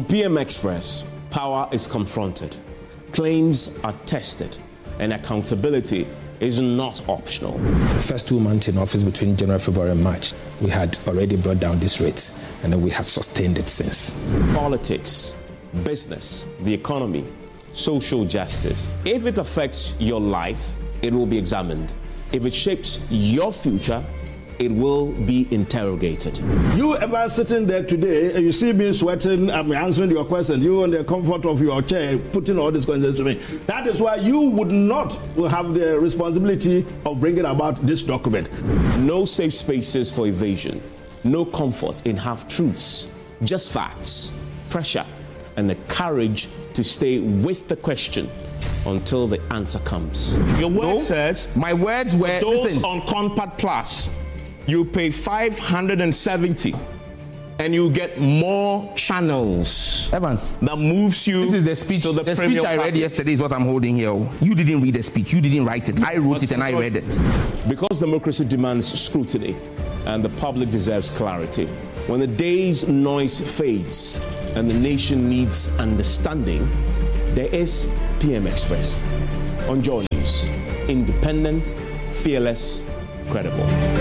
PM Express, power is confronted, claims are tested, and accountability is not optional. The first 2 months in office between January, February, and March, we had already brought down this rate, and then we have sustained it since. Politics, business, the economy, social justice. If it affects your life, it will be examined. If it shapes your future, it will be interrogated. You ever sitting there today and you see me sweating, I'm answering your question, you in the comfort of your chair putting all these questions to me. That is why you would not have the responsibility of bringing about this document. No safe spaces for evasion, no comfort in half-truths, just facts, pressure, and the courage to stay with the question until the answer comes. Your word says, my words were, those listen, on Compact Plus, you pay $570 and you get more channels. Evans, that moves you. This is the speech. To the speech I read yesterday is what I'm holding here. You didn't read the speech. You didn't write it. I wrote it and I read it. Because democracy demands scrutiny and the public deserves clarity. When the day's noise fades and the nation needs understanding, there is PM Express on Joy News. Independent, fearless, credible.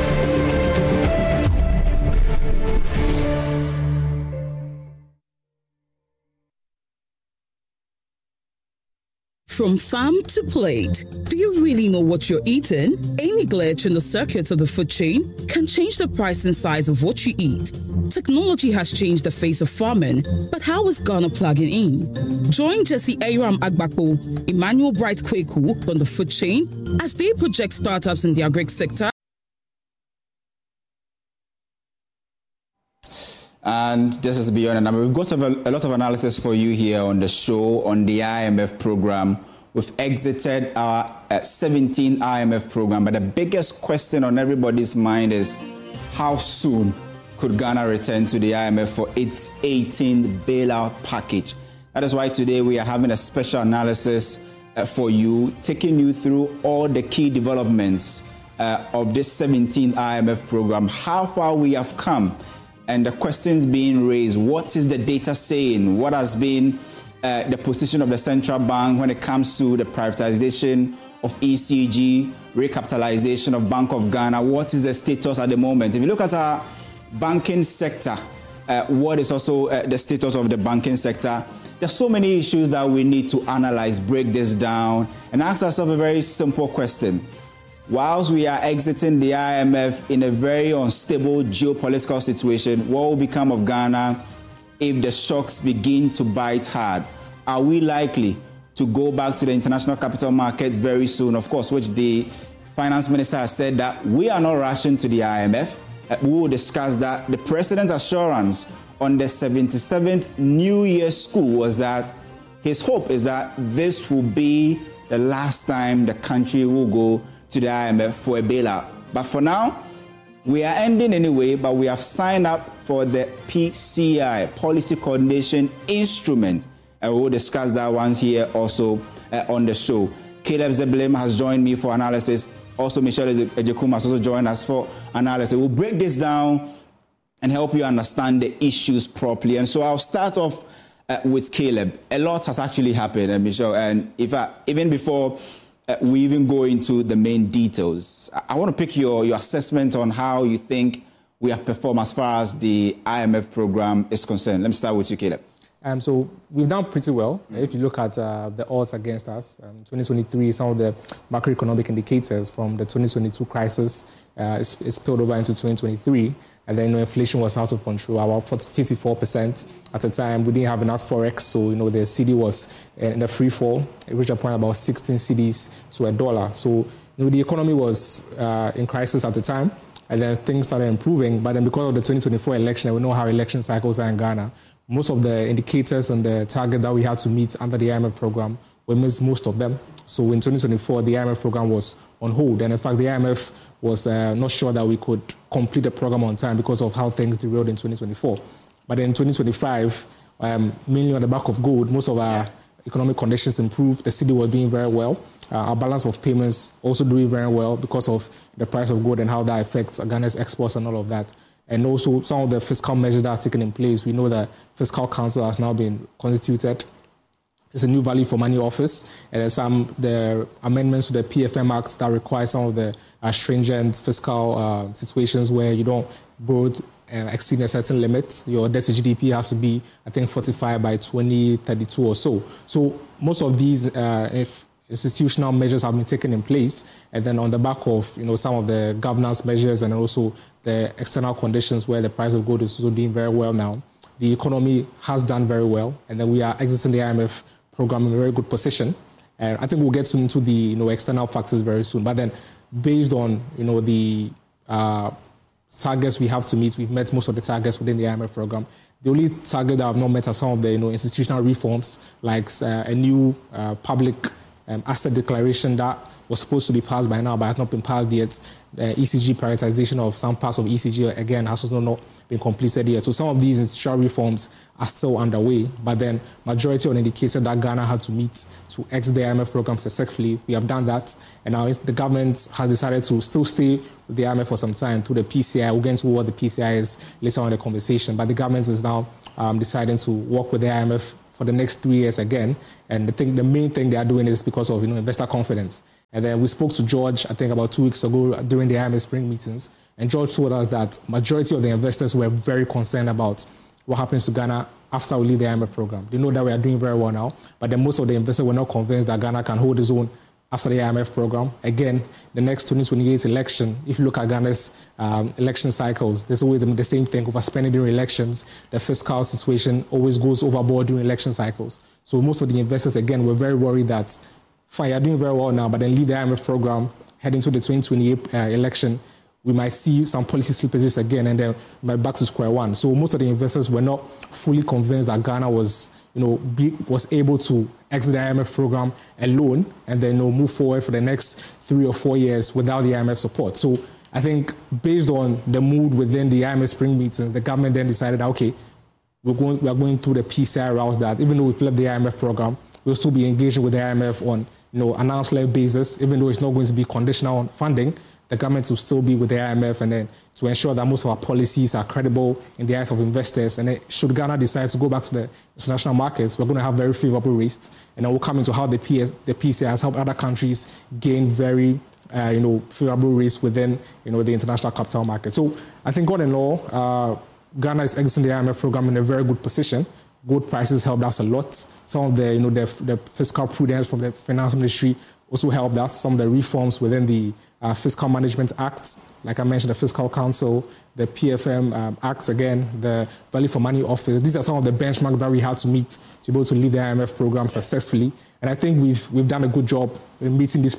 From farm to plate, do you really know what you're eating? Any glitch in the circuits of the food chain can change the price and size of what you eat. Technology has changed the face of farming, but how is Ghana plugging in? Join Jesse Aram Agbakpo, Emmanuel Bright Kweku on the food chain as they project startups in the agri sector. And this is Beyond a Number. We've got a lot of analysis for you here on the show, on the IMF program. We've exited our 17th IMF program, but the biggest question on everybody's mind is how soon could Ghana return to the IMF for its 18th bailout package? That is why today we are having a special analysis for you, taking you through all the key developments of this 17th IMF program, how far we have come, and the questions being raised. What is the data saying? What has been the position of the central bank when it comes to the privatization of ECG, recapitalization of Bank of Ghana? What is the status at the moment? If you look at our banking sector, what is also the status of the banking sector? There's so many issues that we need to analyze, break this down, and ask ourselves a very simple question. Whilst we are exiting the IMF in a very unstable geopolitical situation, what will become of Ghana if the shocks begin to bite hard? Are we likely to go back to the international capital markets very soon? Of course, which the finance minister has said that we are not rushing to the IMF. We will discuss that. The president's assurance on the 77th New Year school was that his hope is that this will be the last time the country will go to the IMF for a bailout. But for now, we are ending anyway, but we have signed up for the PCI, Policy Coordination Instrument, and we'll discuss that once here also on the show. Caleb Zeblim has joined me for analysis. Also, Michelle Ejekum has also joined us for analysis. We'll break this down and help you understand the issues properly. And so I'll start off with Caleb. A lot has actually happened, Michelle, and even before we even go into the main details, I want to pick your assessment on how you think we have performed as far as the IMF program is concerned. Let me start with you, Caleb. So we've done pretty well. If you look at the odds against us, 2023, some of the macroeconomic indicators from the 2022 crisis is spilled over into 2023. And then inflation was out of control, about 54% at the time. We didn't have enough forex, so the cedi was in the free fall. It reached a point about 16 cedis to $1. So the economy was in crisis at the time, and then things started improving. But then because of the 2024 election, we know how election cycles are in Ghana. Most of the indicators and the target that we had to meet under the IMF program, we missed most of them. So in 2024, the IMF program was on hold. And in fact, the IMF was not sure that we could complete the program on time because of how things derailed in 2024. But in 2025, mainly on the back of gold, most of our economic conditions improved. The cedi was doing very well. Our balance of payments also doing very well because of the price of gold and how that affects Ghana's exports and all of that. and also some of the fiscal measures that are taken in place. We know that Fiscal Council has now been constituted. There's a new value for money office, and there's the amendments to the PFM Act that require some of the stringent fiscal situations where you don't borrow exceed a certain limit. Your debt to GDP has to be, I think, 45 by 2032 or so. So most of these institutional measures have been taken in place, and then on the back of some of the governance measures and also the external conditions where the price of gold is also doing very well now, the economy has done very well, and then we are exiting the IMF program in a very good position. And I think we'll get into the external factors very soon. But then, based on the targets we have to meet, we've met most of the targets within the IMF program. The only target that I've not met are some of the institutional reforms, like a new public asset declaration that was supposed to be passed by now, but has not been passed yet. ECG prioritization of some parts of ECG, again, has also not been completed yet. So some of these institutional reforms are still underway, but then majority of the indicators that Ghana had to meet to exit the IMF program successfully, we have done that. And now the government has decided to still stay with the IMF for some time through the PCI. We'll get into what the PCI is later on in the conversation, but the government is now deciding to work with the IMF for the next 3 years again. And the main thing they are doing is because of investor confidence. And then we spoke to George, I think about 2 weeks ago during the IMF spring meetings. And George told us that majority of the investors were very concerned about what happens to Ghana after we leave the IMF program. They know that we are doing very well now, but then most of the investors were not convinced that Ghana can hold its own after the IMF program. Again, the next 2028 election, if you look at Ghana's election cycles, there's always the same thing, overspending during elections. The fiscal situation always goes overboard during election cycles. So most of the investors, again, were very worried that, fine, you're doing very well now, but then leave the IMF program, head into the 2028 election, we might see some policy slippages again, and then we might back to square one. So most of the investors were not fully convinced that Ghana was able to exit the IMF program alone and then move forward for the next 3 or 4 years without the IMF support. So I think based on the mood within the IMF spring meetings, the government then decided, okay, we are going through the PCI routes that even though we've left the IMF program, we'll still be engaging with the IMF on an arm's length basis, even though it's not going to be conditional on funding. The government will still be with the IMF, and then to ensure that most of our policies are credible in the eyes of investors. And then should Ghana decide to go back to the international markets, we're going to have very favorable rates, and then we'll come into how the PCI has helped other countries gain very favorable rates within the international capital market. So I think all in all, Ghana is exiting the IMF program in a very good position. Gold prices helped us a lot. Some of the fiscal prudence from the finance ministry also helped us. Some of the reforms within the Fiscal Management Act, like I mentioned, the Fiscal Council, the PFM Act, again, the Value for Money Office. These are some of the benchmarks that we had to meet to be able to lead the IMF program successfully. And I think we've done a good job in meeting these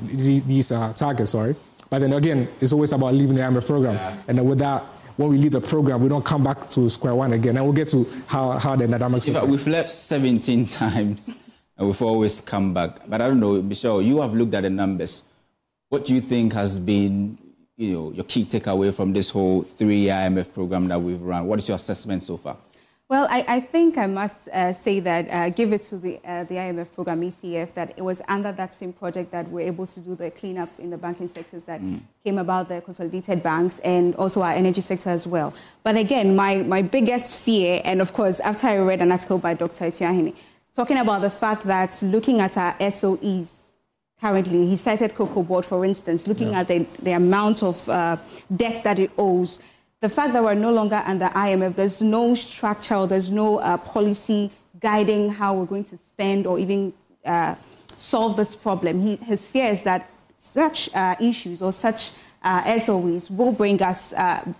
targets. But then again, it's always about leaving the IMF program. Yeah. And then with that, when we leave the program, we don't come back to square one again. And we'll get to how the dynamics work. We've left 17 times. And we've always come back. But I don't know, Michelle, you have looked at the numbers. What do you think has been, your key takeaway from this whole 3-year IMF program that we've run? What is your assessment so far? Well, I think I must say that, give it to the IMF program, ECF, that it was under that same project that we're able to do the cleanup in the banking sectors that came about, the consolidated banks, and also our energy sector as well. But again, my biggest fear, and of course, after I read an article by Dr. Etiahene, talking about the fact that looking at our SOEs currently, he cited Cocoa Board, for instance, looking at the amount of debt that it owes, the fact that we're no longer under IMF, there's no structure, there's no policy guiding how we're going to spend or even solve this problem. His fear is that such issues or such SOEs will bring us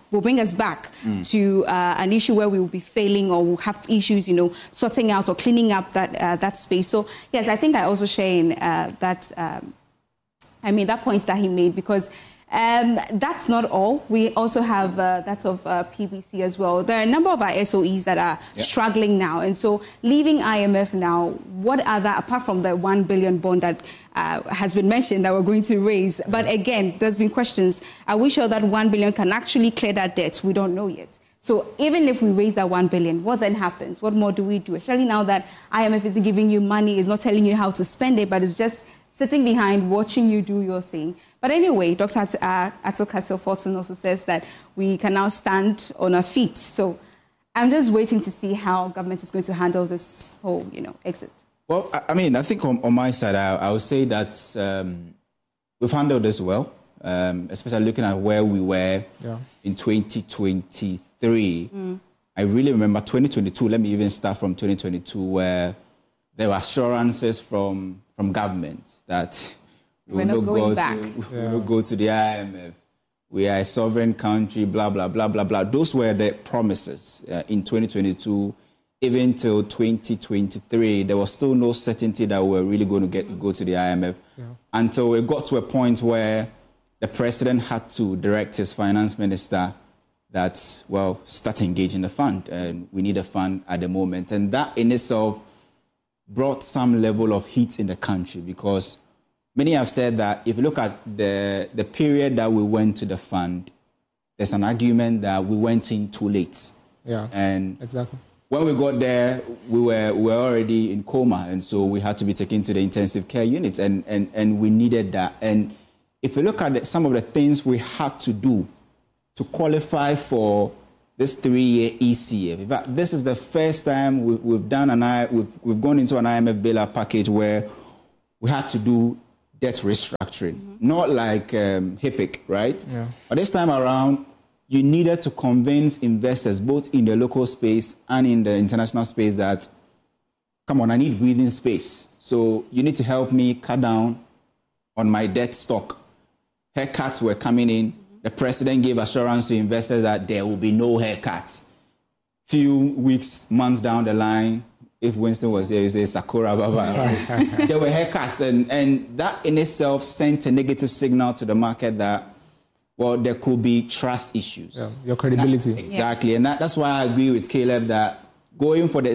back to an issue where we will be failing or we'll have issues, sorting out or cleaning up that space. So yes, I think I also share in that points that he made, because that's not all. We also have that of PBC as well. There are a number of our SOEs that are struggling now. And so leaving IMF now, what other, apart from the 1 billion bond that has been mentioned that we're going to raise, but again, there's been questions. Are we sure that 1 billion can actually clear that debt? We don't know yet. So even if we raise that 1 billion, what then happens? What more do we do? Especially now that IMF isn't giving you money, is not telling you how to spend it, but it's just sitting behind, watching you do your thing. But anyway, Dr. Ato Cassel-Fortin also says that we can now stand on our feet. So I'm just waiting to see how government is going to handle this whole, exit. Well, I mean, I think on my side, I would say that we've handled this well, especially looking at where we were in 2023. I really remember 2022, let me even start from 2022, where there were assurances from government that we will not go to the IMF. We are a sovereign country, blah, blah, blah, blah, blah. Those were the promises in 2022. Even till 2023, there was still no certainty that we were really going to go to the IMF until it got to a point where the president had to direct his finance minister that, start engaging the fund. And we need a fund at the moment. And that in itself brought some level of heat in the country, because many have said that if you look at the period that we went to the fund, there's an argument that we went in too late. Yeah, and exactly. When we got there, we were already in coma, and so we had to be taken to the intensive care units, and we needed that. And if you look at some of the things we had to do to qualify for this 3-year ECF, in fact, this is the first time we've gone into an IMF bailout package where we had to do debt restructuring, not like HIPC, right? Yeah. But this time around, you needed to convince investors, both in the local space and in the international space, that, come on, I need breathing space. So you need to help me cut down on my debt stock. Haircuts were coming in. The president gave assurance to investors that there will be no haircuts. Few weeks, months down the line, if Winston was there, you say Sakura Baba. There were haircuts, and that in itself sent a negative signal to the market that, there could be trust issues. Yeah, your credibility. Exactly. And that's why I agree with Caleb that going for the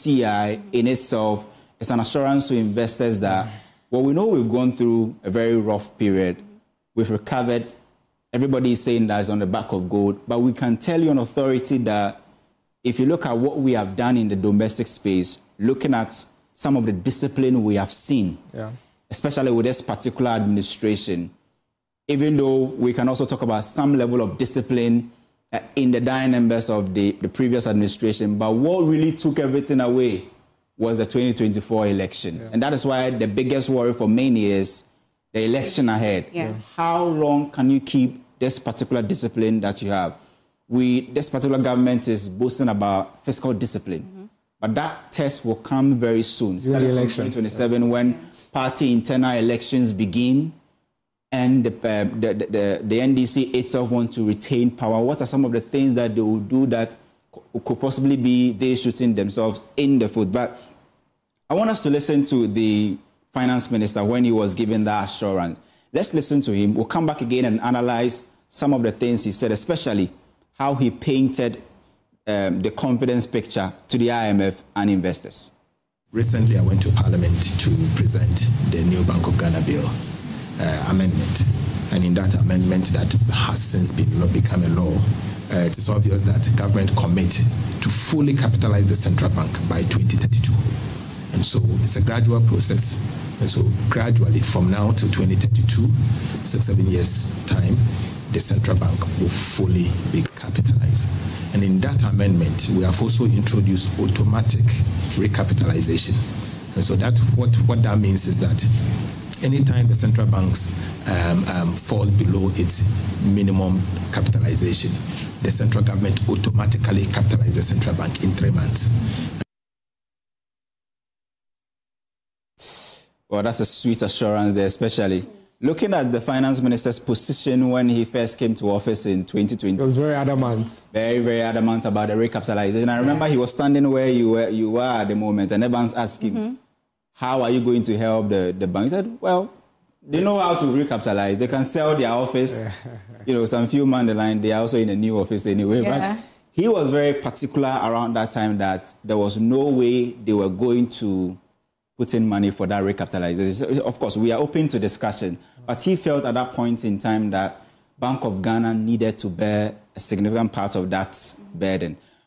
PCI in itself is an assurance to investors that, we know we've gone through a very rough period. We've recovered. Everybody is saying that it's on the back of gold. But we can tell you on authority that if you look at what we have done in the domestic space, looking at some of the discipline we have seen, especially with this particular administration, even though we can also talk about some level of discipline in the dying embers of the previous administration, but what really took everything away was the 2024 elections. And that is why the biggest worry for many is the election ahead. How long can you keep this particular discipline that you have? This particular government is boasting about fiscal discipline, but that test will come very soon, starting in 2027 when party internal elections begin. And the NDC itself want to retain power. What are some of the things that they will do that could possibly be they shooting themselves in the foot? But I want us to listen to the finance minister when he was given that assurance. Let's listen to him. We'll come back again and analyze some of the things he said, especially how he painted the confidence picture to the IMF and investors. Recently, I went to Parliament to present the new Bank of Ghana bill. Amendment, and in that amendment that has since become a law, it is obvious that government commit to fully capitalize the central bank by 2032, and so it's a gradual process. And so gradually, from now to 2032, 6-7 years time, the central bank will fully be capitalized. And in that amendment, we have also introduced automatic recapitalization. And so that what that means is that anytime the central banks falls below its minimum capitalization, the central government automatically capitalizes the central bank in 3 months. Well, that's a sweet assurance there, especially looking at the finance minister's position when he first came to office in 2020. He was very adamant. Very, very adamant about the recapitalization. I remember he was standing where you were at the moment, and everyone's asking him, how are you going to help the bank? He said, they know how to recapitalize. They can sell their office. Some few months down the line, they are also in a new office anyway. But he was very particular around that time that there was no way they were going to put in money for that recapitalization. Of course, we are open to discussion. But he felt at that point in time that Bank of Ghana needed to bear a significant part of that burden.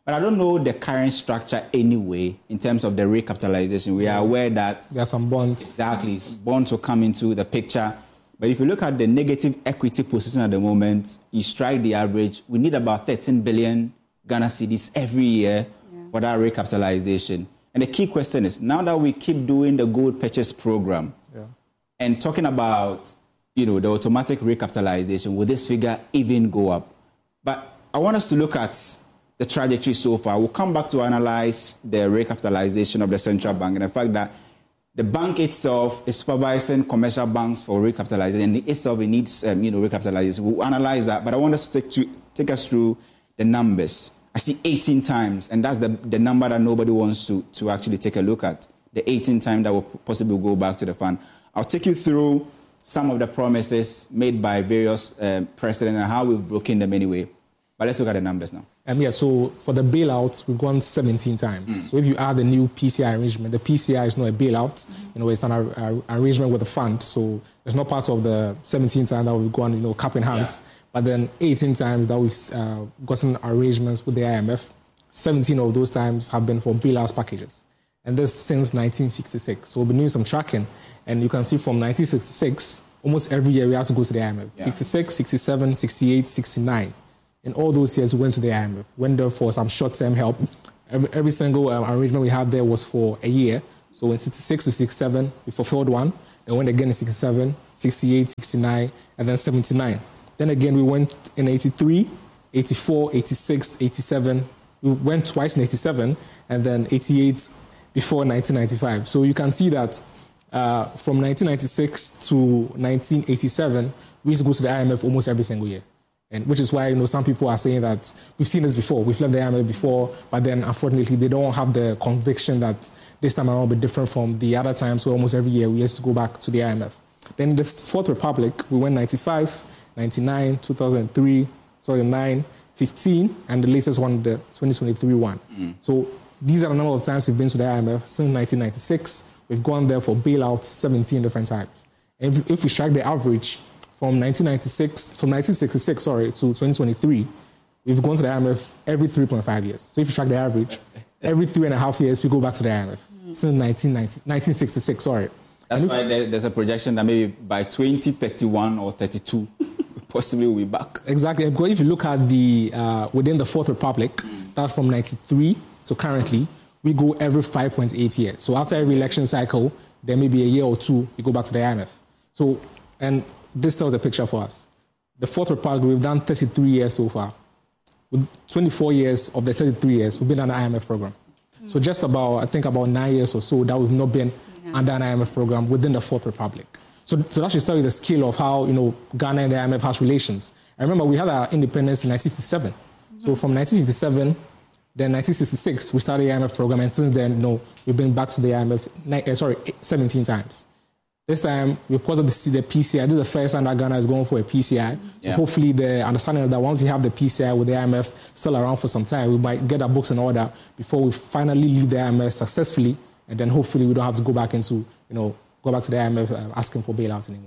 But I don't know the current structure anyway in terms of the recapitalization. We are aware that there are some bonds. Exactly. Bonds will come into the picture. But if you look at the negative equity position at the moment, you strike the average, we need about 13 billion Ghana cedis every year for that recapitalization. And the key question is, now that we keep doing the gold purchase program and talking about, the automatic recapitalization, will this figure even go up? But I want us to look at the trajectory so far. We'll come back to analyze the recapitalization of the central bank and the fact that the bank itself is supervising commercial banks for recapitalization, and itself it needs, recapitalization. We'll analyze that, but I want us to take us through the numbers. I see 18 times, and that's the number that nobody wants to actually take a look at. The 18 times that will possibly go back to the fund. I'll take you through some of the promises made by various presidents and how we've broken them anyway. But let's look at the numbers now. So for the bailouts, we've gone 17 times. So if you add the new PCI arrangement, the PCI is not a bailout. It's an arrangement with the fund. So it's not part of the 17 times that we've gone, cap in hands. Yeah. But then 18 times that we've gotten arrangements with the IMF, 17 of those times have been for bailouts packages. And this since 1966. So we've been doing some tracking. And you can see from 1966, almost every year we have to go to the IMF. Yeah. 66, 67, 68, 69. In all those years, we went to the IMF, went there for some short-term help. Every single arrangement we had there was for a year. So in 66 to 67, we fulfilled one. Then went again in 67, 68, 69, and then 79. Then again, we went in 83, 84, 86, 87. We went twice in 87, and then 88 before 1995. So you can see that from 1996 to 1987, we used to go to the IMF almost every single year. And which is why, some people are saying that we've seen this before. We've left the IMF before, but then unfortunately they don't have the conviction that this time around will be different from the other times where almost every year we used to go back to the IMF. Then in the Fourth Republic, we went 95, 99, 2003, 2009, 15, and the latest one, the 2023 one. So these are the number of times we've been to the IMF since 1996. We've gone there for bailouts 17 different times. And if we strike the average, from 1966 to 2023, we've gone to the IMF every 3.5 years. So if you track the average, every 3.5 years, we go back to the IMF since 1966. That's why there's a projection that maybe by 2031 or 32, possibly we'll be back. Exactly. Because if you look at the within the Fourth Republic, that's from 93 to currently, we go every 5.8 years. So after every election cycle, there may be a year or two, we go back to the IMF. So, and this tells the picture for us. The Fourth Republic, we've done 33 years so far. With 24 years of the 33 years, we've been on the IMF program. So just about 9 years or so that we've not been under an IMF program within the Fourth Republic. So that should tell you the scale of how, Ghana and the IMF has relations. I remember we had our independence in 1957. So from 1957, then 1966, we started the IMF program, and since then, we've been back to the IMF, 17 times. This time, we put up the PCI. This is the first time that Ghana is going for a PCI. So hopefully the understanding is that once we have the PCI with the IMF still around for some time, we might get our books in order before we finally leave the IMF successfully. And then hopefully we don't have to go back to the IMF asking for bailouts anymore.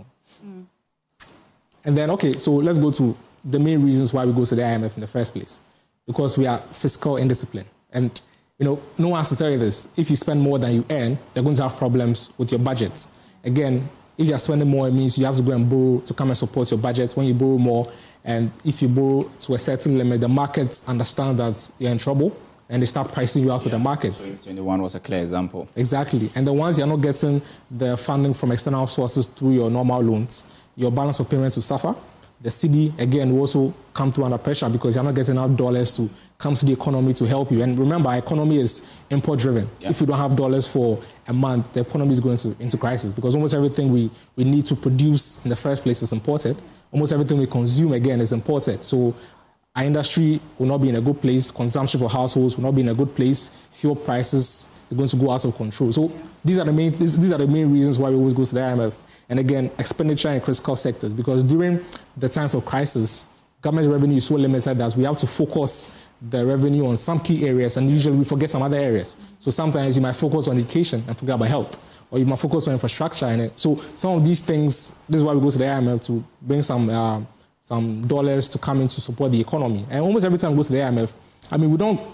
And then, so let's go to the main reasons why we go to the IMF in the first place. Because we are fiscal indiscipline. And, no one has to tell you this. If you spend more than you earn, you're going to have problems with your budgets. Again, if you're spending more, it means you have to go and borrow to come and support your budget. When you borrow more, and if you borrow to a certain limit, the markets understand that you're in trouble, and they start pricing you out with the markets. 2021 was a clear example. Exactly. And the ones you're not getting the funding from external sources through your normal loans, your balance of payments will suffer. The cedi, again, will also come through under pressure because you're not getting enough dollars to come to the economy to help you. And remember, our economy is import-driven. Yeah. If we don't have dollars for a month, the economy is going into crisis because almost everything we need to produce in the first place is imported. Almost everything we consume, again, is imported. So our industry will not be in a good place. Consumption for households will not be in a good place. Fuel prices are going to go out of control. So these are the main reasons why we always go to the IMF. And again, expenditure in critical sectors, because during the times of crisis, government revenue is so limited that we have to focus the revenue on some key areas, and usually we forget some other areas. So sometimes you might focus on education and forget about health, or you might focus on infrastructure. And so some of these things, this is why we go to the IMF to bring some dollars to come in to support the economy. And almost every time we go to the IMF, we don't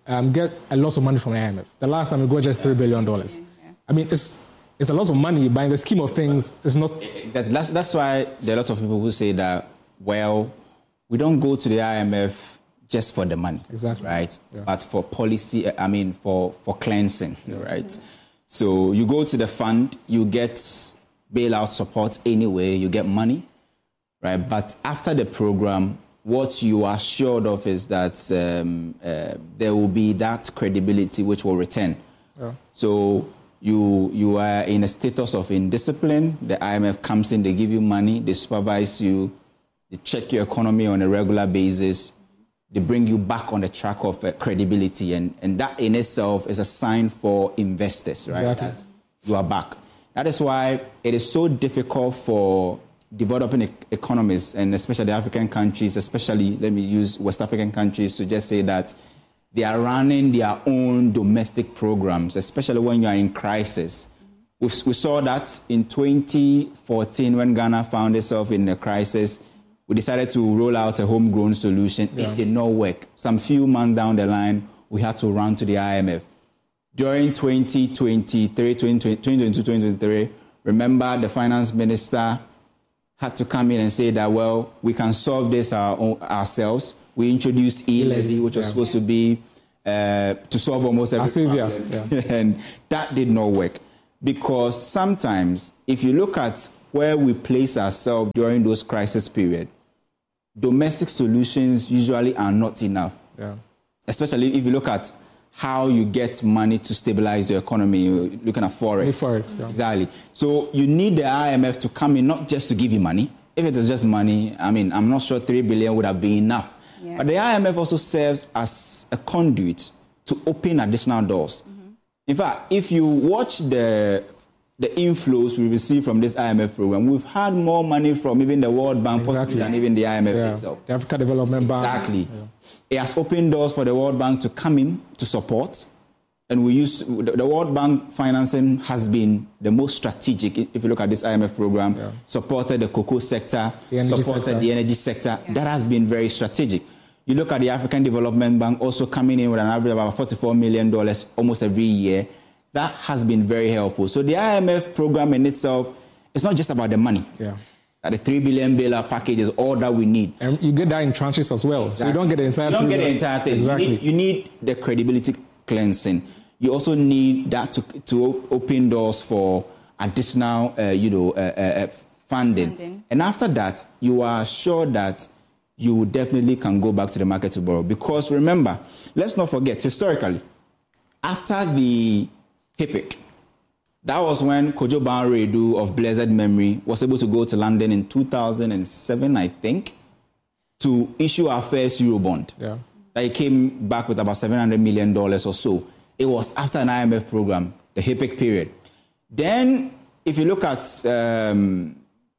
get a lot of money from the IMF. The last time we got just $3 billion. I mean, it's a lot of money, but in the scheme of things, it's not. That's why there are a lot of people who say that, well, we don't go to the IMF just for the money, exactly, right? Yeah. But for policy, for cleansing, right? So you go to the fund, you get bailout support anyway, you get money, right? But after the program, what you are assured of is that there will be that credibility which will return. Yeah. So you are in a status of indiscipline. The IMF comes in, they give you money, they supervise you, they check your economy on a regular basis. They bring you back on the track of credibility. And that in itself is a sign for investors, right? Exactly. That you are back. That is why it is so difficult for developing economies, and especially African countries, especially, let me use West African countries to just say that they are running their own domestic programs, especially when you are in crisis. We saw that in 2014 when Ghana found itself in a crisis. We decided to roll out a homegrown solution. Yeah. It did not work. Some few months down the line, we had to run to the IMF. During 2023, remember the finance minister had to come in and say that, well, we can solve this ourselves. We introduced e-levy, which was supposed to be to solve almost every problem. Yeah. And that did not work. Because sometimes, if you look at where we place ourselves during those crisis periods, domestic solutions usually are not enough. Yeah. Especially if you look at how you get money to stabilize your economy, you're looking at Forex. Forex, yeah. Exactly. So you need the IMF to come in, not just to give you money. If it is just money, I'm not sure 3 billion would have been enough. Yeah. But the IMF also serves as a conduit to open additional doors. Mm-hmm. In fact, if you watch the inflows we receive from this IMF program, we've had more money from even the World Bank possibly than even the IMF itself. The Africa Development Bank. Exactly. Yeah. It has opened doors for the World Bank to come in to support. And the World Bank financing has been the most strategic, if you look at this IMF program, supported the cocoa sector, the energy sector. Yeah. That has been very strategic. You look at the African Development Bank also coming in with an average of about $44 million almost every year. That has been very helpful. So the IMF program in itself, it's not just about the money. Yeah. The 3 billion bailout package is all that we need. And you get that in tranches as well. Exactly. So you don't get the entire thing. You don't get the entire thing. Exactly. You need the credibility cleansing. You also need that to open doors for additional, funding. And after that, you are sure that you definitely can go back to the market to borrow. Because remember, let's not forget, historically, after the HIPC, that was when Kojo Banredu of blessed memory was able to go to London in 2007, I think, to issue our first Eurobond. Yeah. He came back with about $700 million or so. It was after an IMF program, the HIPC period. Then, if you look at, Ken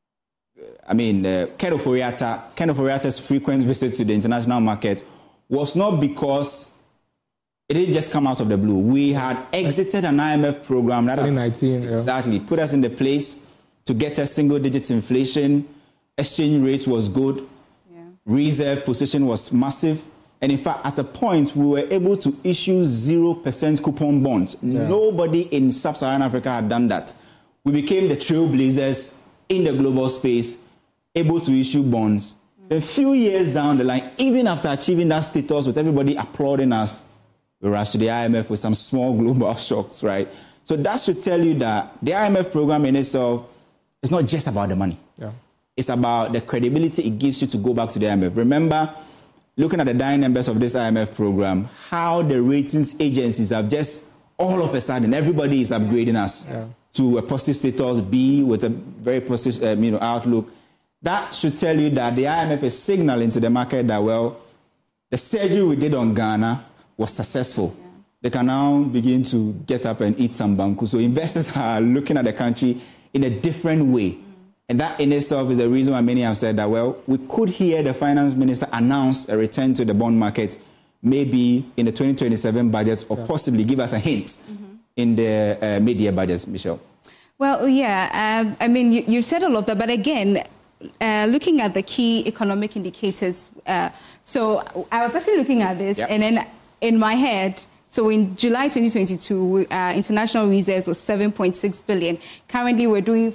Ofori-Attah's frequent visits to the international market was not because it didn't just come out of the blue. We had exited an IMF program that 2019, put us in the place to get a single-digit inflation. Exchange rates was good. Yeah. Reserve position was massive. And in fact, at a point, we were able to issue 0% coupon bonds. Yeah. Nobody in sub-Saharan Africa had done that. We became the trailblazers in the global space, able to issue bonds. A few years down the line, even after achieving that status with everybody applauding us, we rushed to the IMF with some small global shocks, right? So that should tell you that the IMF program in itself is not just about the money. Yeah. It's about the credibility it gives you to go back to the IMF. Remember, looking at the dying numbers of this IMF program, how the ratings agencies have just all of a sudden, everybody is upgrading us to a positive status B with a very positive outlook. That should tell you that the IMF is signaling to the market that, well, the surgery we did on Ghana was successful. Yeah. They can now begin to get up and eat some banku. So investors are looking at the country in a different way. Mm. And that in itself is the reason why many have said that, well, we could hear the finance minister announce a return to the bond market maybe in the 2027 budget or possibly give us a hint in the mid-year budgets, Michelle. Well, you said all of that, but again, looking at the key economic indicators, so I was actually looking at this, and then in my head, so in July 2022, international reserves was 7.6 billion. Currently, we're doing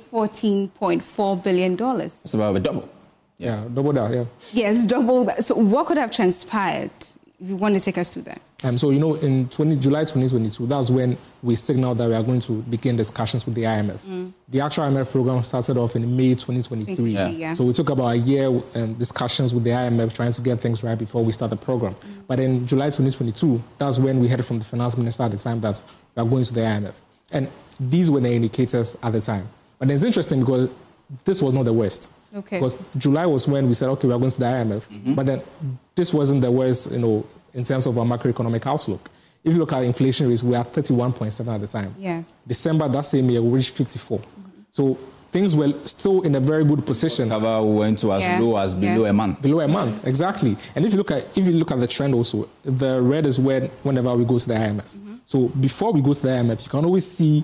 $14.4 billion. It's about a double. Yeah, double that, yeah. Yes, double that. So what could have transpired? If you want to take us through that. So, you know, in July 2022, that's when we signaled that we are going to begin discussions with the IMF. The actual IMF program started off in May 2023. Yeah. So we took about a year discussions with the IMF trying to get things right before we start the program. But in July 2022, that's when we heard from the finance minister at the time that we are going to the IMF. And these were the indicators at the time. But it's interesting because this was not the worst. Okay. Because July was when we said, okay, we are going to the IMF. But then this wasn't the worst, you know, in terms of our macroeconomic outlook. If you look at inflation rates, we are 31.7 at the time. Yeah. December that same year, we reached 54. So things were still in a very good position. Cover went to as low as below a month. Below a month, exactly. And if you look at the trend also, the red is whenever we go to the IMF. So before we go to the IMF, you can always see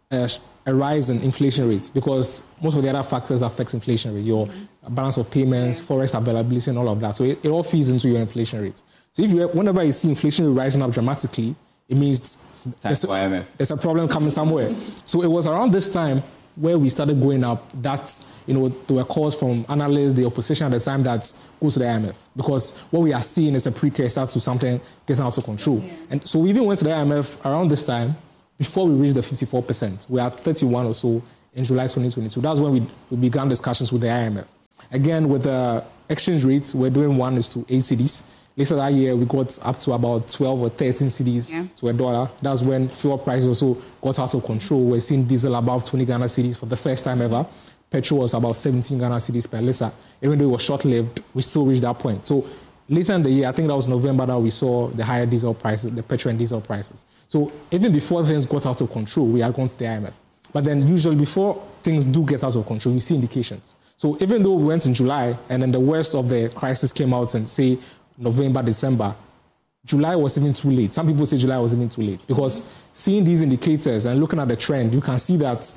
a rise in inflation rates because most of the other factors affect inflation rate, your balance of payments, forex availability, and all of that. So it all feeds into your inflation rate. So whenever you see inflation rate rising up dramatically, it means there's a problem coming somewhere. So it was around this time where we started going up that, you know, there were calls from analysts, the opposition at the time that go to the IMF because what we are seeing is a precursor to something getting out of control. And so we even went to the IMF around this time before we reached the 54%. We are 31 or so in July 2022. That's when we began discussions with the IMF. Again, with the exchange rates, we're doing 1:8 cedis. Later that year, we got up to about 12 or 13 cedis to $1. That's when fuel prices also got out of control. We're seeing diesel above 20 Ghana cedis for the first time ever. Petrol was about 17 Ghana cedis per litre. Even though it was short-lived, we still reached that point. So later in the year, I think that was November, that we saw the higher diesel prices, the petrol and diesel prices. So even before things got out of control, we had gone to the IMF. But then usually before things do get out of control, you see indications. So even though we went in July and then the worst of the crisis came out in, say, November, December, July was even too late. Some people say July was even too late because seeing these indicators and looking at the trend, you can see that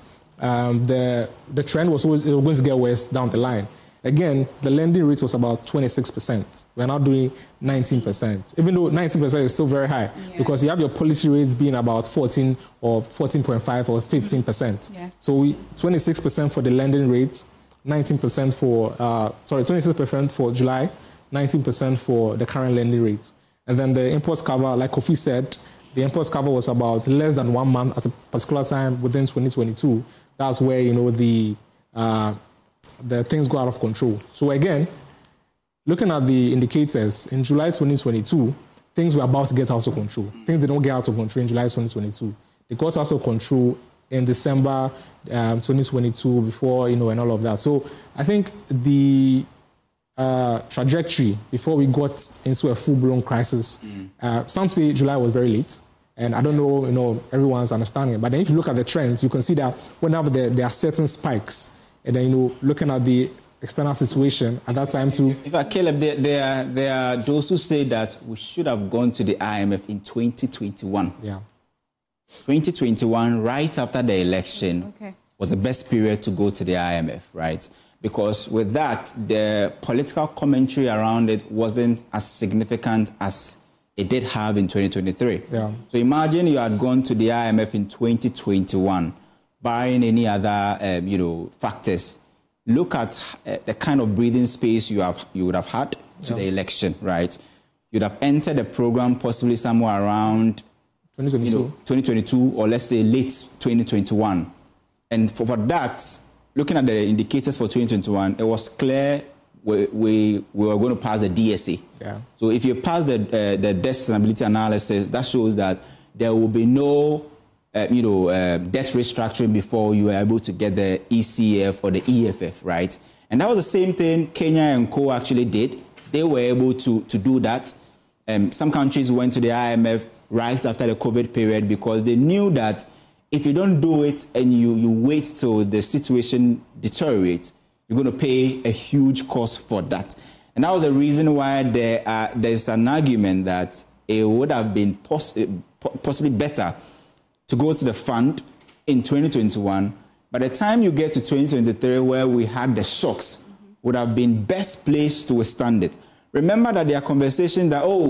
the trend was always going to get worse down the line. Again, the lending rate was about 26%. We're now doing 19%. Even though 19% is still very high because you have your policy rates being about 14 or 14.5 or 15%. So 26% for the lending rates, 19% for, 26% for July, 19% for the current lending rates. And then the imports cover, like Kofi said, the imports cover was about less than 1 month at a particular time within 2022. That's where, you know, the things go out of control. So again, looking at the indicators, in July 2022, things were about to get out of control. Things did not get out of control in July 2022. They got out of control in December 2022 before, you know, and all of that. So I think the trajectory before we got into a full-blown crisis, some say July was very late. And I don't know, you know, everyone's understanding. But then if you look at the trends, you can see that whenever there are certain spikes, and then, you know, looking at the external situation at that time too. In fact, Caleb, there are those who say that we should have gone to the IMF in 2021. Yeah. 2021, right after the election, was the best period to go to the IMF, right? Because with that, the political commentary around it wasn't as significant as it did have in 2023. Yeah. So imagine you had gone to the IMF in 2021, barring any other, factors. Look at the kind of breathing space you would have had to the election, right? You'd have entered the program possibly somewhere around 2022, or let's say late 2021. And for that, looking at the indicators for 2021, it was clear we were going to pass the DSA. Yeah. So if you pass the debt sustainability analysis, that shows that there will be no debt restructuring before you are able to get the ECF or the EFF, right? And that was the same thing Kenya and Co actually did. They were able to do that. Some countries went to the IMF right after the COVID period because they knew that if you don't do it and you wait till the situation deteriorates, you're going to pay a huge cost for that. And that was the reason why there's an argument that it would have been possibly better to go to the fund in 2021. By the time you get to 2023, where we had the shocks, would have been best placed to withstand it. Remember that there are conversations that,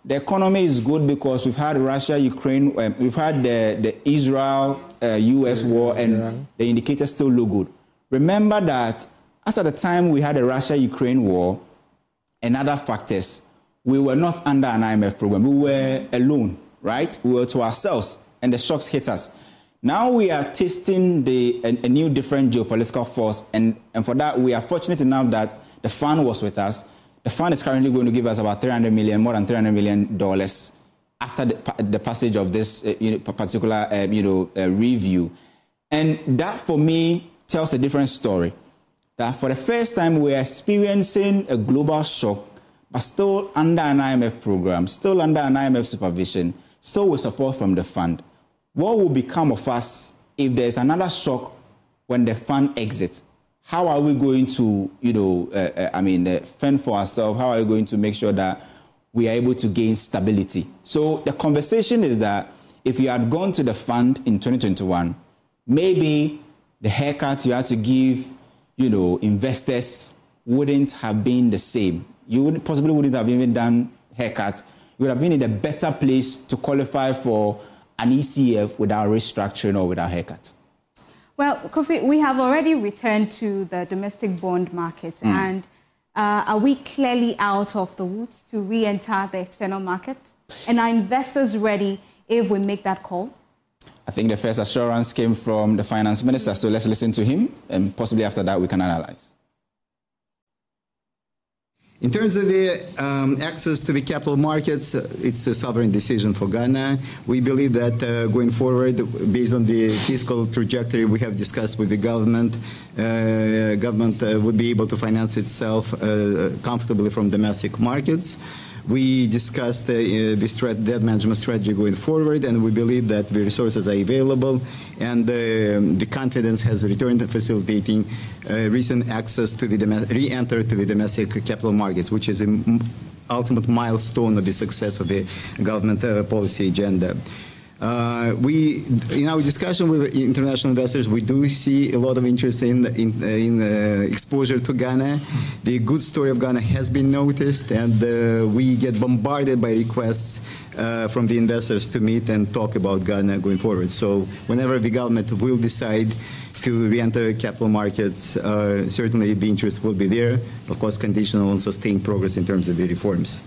the economy is good because we've had Russia, Ukraine, we've had the Israel-US war, and the indicators still look good. Remember that as at the time we had the Russia-Ukraine war and other factors, we were not under an IMF program. We were alone, right? We were to ourselves, and the shocks hit us. Now we are tasting a new different geopolitical force, and for that we are fortunate enough that the fund was with us. The fund is currently going to give us about more than $300 million after the passage of this particular review. And that for me tells a different story. That for the first time we are experiencing a global shock, but still under an IMF program, still under an IMF supervision, still with support from the fund. What will become of us if there's another shock when the fund exits? How are we going to, fend for ourselves? How are we going to make sure that we are able to gain stability? So the conversation is that if you had gone to the fund in 2021, maybe the haircut you had to give, investors wouldn't have been the same. You wouldn't have even done haircuts. You would have been in a better place to qualify for an ECF without restructuring or without haircuts. Well, Kofi, we have already returned to the domestic bond market, and are we clearly out of the woods to re-enter the external market? And are investors ready if we make that call? I think the first assurance came from the finance minister, so let's listen to him, and possibly after that we can analyze. In terms of the access to the capital markets, it's a sovereign decision for Ghana. We believe that going forward, based on the fiscal trajectory we have discussed with the government, would be able to finance itself comfortably from domestic markets. We discussed the debt management strategy going forward, and we believe that the resources are available, and the confidence has returned to facilitating recent access to the re-enter to the domestic capital markets, which is an ultimate milestone of the success of the government policy agenda. In our discussion with international investors, we do see a lot of interest in exposure to Ghana. The good story of Ghana has been noticed, and we get bombarded by requests from the investors to meet and talk about Ghana going forward. So whenever the government will decide to re-enter capital markets, certainly the interest will be there, of course conditional on sustained progress in terms of the reforms.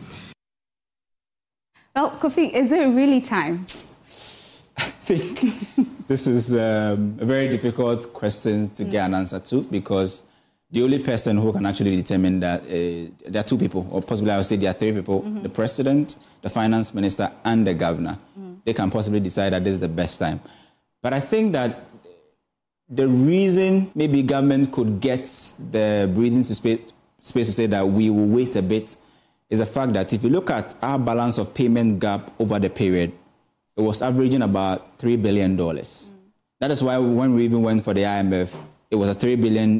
Well, Kofi, is it really time? I think this is a very difficult question to get an answer to, because the only person who can actually determine that there are two people, or possibly I would say there are three people, the president, the finance minister, and the governor. They can possibly decide that this is the best time. But I think that the reason maybe government could get the breathing space to say that we will wait a bit is the fact that if you look at our balance of payment gap over the period, it was averaging about $3 billion. That is why when we even went for the IMF, it was a $3 billion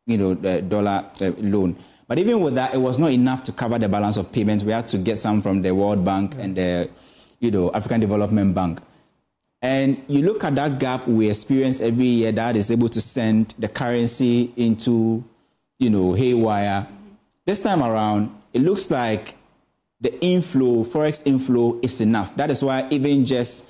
loan. But even with that, it was not enough to cover the balance of payments. We had to get some from the World Bank and the African Development Bank. And you look at that gap we experience every year that is able to send the currency into, haywire. This time around, it looks like the inflow, forex inflow, is enough. That is why even just,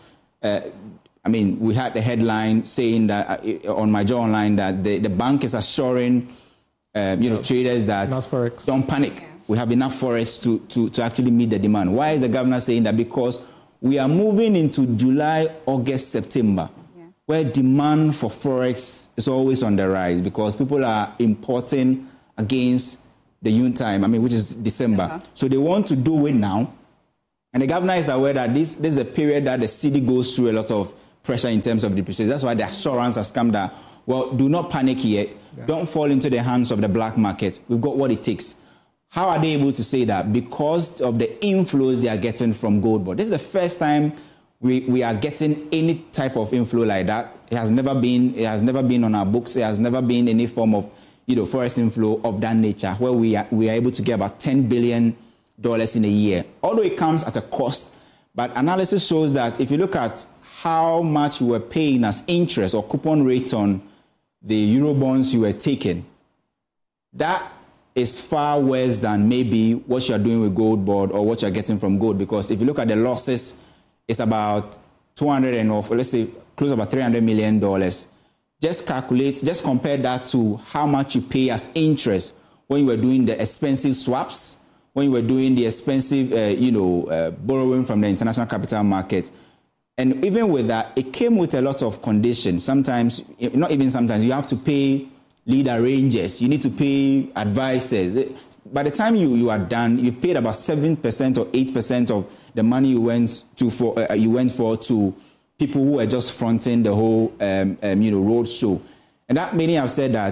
we had the headline saying that on my Joe Online that the bank is assuring, traders that don't panic. We have enough forex to actually meet the demand. Why is the governor saying that? Because we are moving into July, August, September, where demand for forex is always on the rise because people are importing against the June time, which is December. So they want to do it now. And the governor is aware that this is a period that the city goes through a lot of pressure in terms of depreciation. That's why the assurance has come that, well, do not panic yet. Don't fall into the hands of the black market. We've got what it takes. How are they able to say that? Because of the inflows they are getting from gold board. This is the first time we are getting any type of inflow like that. It has never been on our books. It has never been any form of forex inflow of that nature, where we are able to get about $10 billion in a year. Although it comes at a cost, but analysis shows that if you look at how much you were paying as interest or coupon rate on the Eurobonds you were taking, that is far worse than maybe what you're doing with Gold Board or what you're getting from gold. Because if you look at the losses, it's about 200 and off, let's say close about $300 million. Just compare that to how much you pay as interest when you were doing the expensive swaps, when you were doing the expensive, borrowing from the international capital market. And even with that, it came with a lot of conditions. Sometimes, not even sometimes, you have to pay lead arrangers. You need to pay advisors. By the time you are done, you've paid about 7% or 8% of the money you went for to people who are just fronting the whole, road show. And that many have said that